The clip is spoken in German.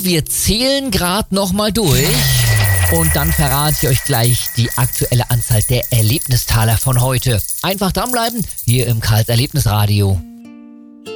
wir zählen gerade nochmal durch. Und dann verrate ich euch gleich die aktuelle Anzahl der Erlebnistaler von heute. Einfach dranbleiben, hier im Karls Erlebnisradio.